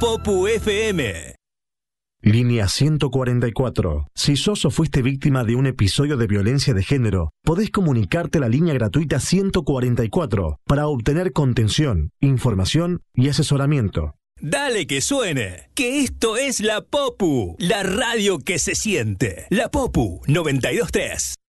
Popu FM. Línea 144. Si sos o fuiste víctima de un episodio de violencia de género, podés comunicarte a la línea gratuita 144 para obtener contención, información y asesoramiento. Dale que suene, que esto es La Popu, la radio que se siente. La Popu 92.3.